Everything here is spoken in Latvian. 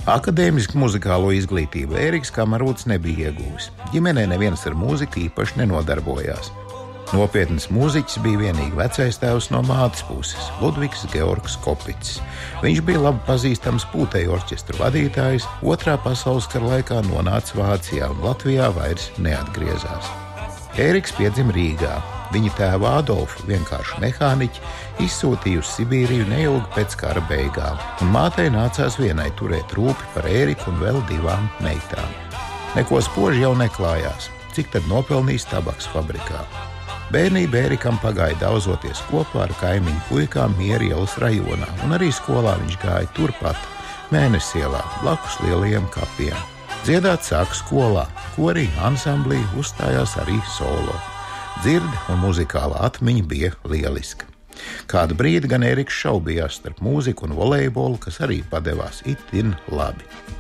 Akadēmisku muzikālo izglītību Ēriks Kamarūts nebija ieguvis. Ģimenē neviens ar mūziku īpaši nenodarbojās. Nopietns mūziķis bija vienīgi vecais tēvs no mātes puses – Ludvigs Georgs Kopits. Viņš bija labi pazīstams pūtēju orķestru vadītājs, Otrā pasaules kara laikā nonāca Vācijā un Latvijā vairs neatgriezās. Ēriks piedzima Rīgā. Viņa tēva Adolfu, vienkārši mehāniķi, izsūtīja uz Sibīriju neilgi pēc kara beigām, un mātei nācās vienai turēt rūpi par Ēriku un vēl 2 meitām. Neko spoži jau neklājās, cik tad nopelnījis tabaks fabrikā. Bērnība Ērikam pagāja daudzoties kopā ar kaimiņu puikām Miera ielas rajonā, un arī skolā viņš gāja turpat, Mēnesielā, blakus lielajiem kapiem. Dziedāt sāka skolā, korī, ansamblī, uzstājās arī solo. Dzirde un muzikālā atmiņa bija lieliska. Kādu brīdi gan Ēriks šaubījās starp mūziku un volejbolu, kas arī padevās itin labi.